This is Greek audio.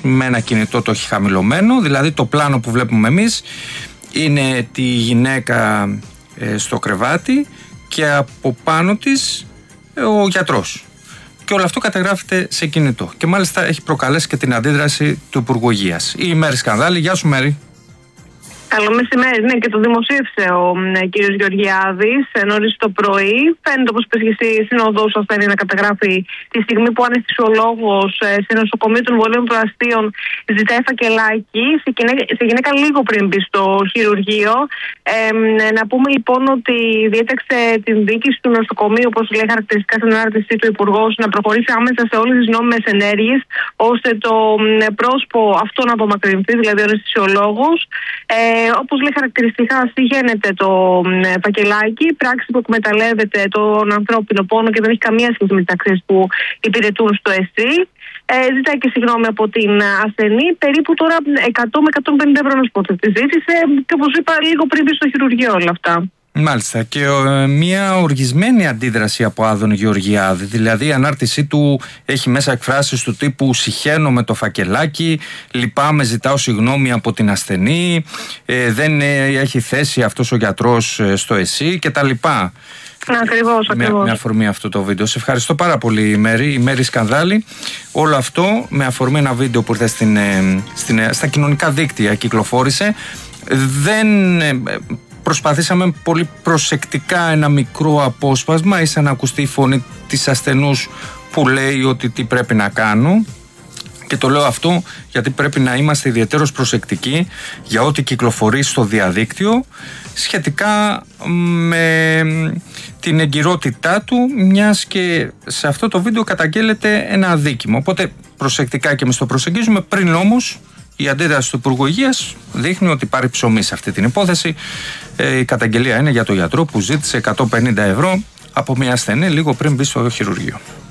με ένα κινητό το έχει χαμηλωμένο. Δηλαδή το πλάνο που βλέπουμε εμείς είναι τη γυναίκα στο κρεβάτι και από πάνω της ο γιατρός. Και όλο αυτό καταγράφεται σε κινητό. Και μάλιστα έχει προκαλέσει και την αντίδραση του Υπουργού Υγείας. Η Μέρη Σκανδάλη. Γεια σου, Μέρη. Καλό μεσημέρι. Ναι, και το δημοσίευσε ο κύριος Γεωργιάδης νωρίς το πρωί. Φαίνεται, όπως είπες και εσύ, συνοδός ασθενή να καταγράφει τη στιγμή που αναισθησιολόγος σε νοσοκομείο των Βορείων Προαστίων ζητάει φακελάκι. Σε γυναίκα λίγο πριν μπει στο χειρουργείο. Να πούμε λοιπόν ότι διέταξε την διοίκηση του νοσοκομείου, όπως λέει χαρακτηριστικά στην ανάρτησή του Υπουργός, να προχωρήσει άμεσα σε όλες τις νόμιμες ενέργειες, ώστε το πρόσωπο αυτό να απομακρυνθεί, δηλαδή ο αναισθησιολόγος. Όπως λέει χαρακτηριστικά, συγχαίνεται το φακελάκι, πράξη που εκμεταλλεύεται τον ανθρώπινο πόνο και δεν έχει καμία σχέση με τις αξίες που υπηρετούν στο ΕΣΥ. Ζητάει και συγγνώμη από την ασθενή. Περίπου τώρα 100 με 150 ευρώ να σου πω τη ζήτησε, και όπως είπα, λίγο πριν μπει στο χειρουργείο όλα αυτά. Μάλιστα, και μια οργισμένη αντίδραση από Άδωνη Γεωργιάδη. Δηλαδή η ανάρτησή του έχει μέσα εκφράσεις του τύπου «συχαίνω με το φακελάκι», «λυπάμαι, ζητάω συγγνώμη από την ασθενή», «δεν έχει θέση αυτός ο γιατρός στο ΕΣΥ» κτλ. Ακριβώς. Με αφορμή αυτό το βίντεο. Σε ευχαριστώ πάρα πολύ, η Μέρη Σκανδάλη. Όλο αυτό με αφορμή ένα βίντεο που ήρθε στα κοινωνικά δίκτυα, κυκλοφόρησε. Προσπαθήσαμε πολύ προσεκτικά ένα μικρό απόσπασμα, ίσα να ακουστεί η φωνή της ασθενούς που λέει ότι τι πρέπει να κάνω. Και το λέω αυτό γιατί πρέπει να είμαστε ιδιαίτερως προσεκτικοί για ό,τι κυκλοφορεί στο διαδίκτυο σχετικά με την εγκυρότητά του, μιας και σε αυτό το βίντεο καταγγέλλεται ένα αδίκημα. Οπότε προσεκτικά και εμείς το προσεγγίζουμε. Πριν όμως, η αντίδραση του Υπουργού Υγείας δείχνει ότι πάρει ψωμί σε αυτή την υπόθεση. Η καταγγελία είναι για τον γιατρό που ζήτησε 150 ευρώ από μια ασθενή λίγο πριν μπει στο χειρουργείο.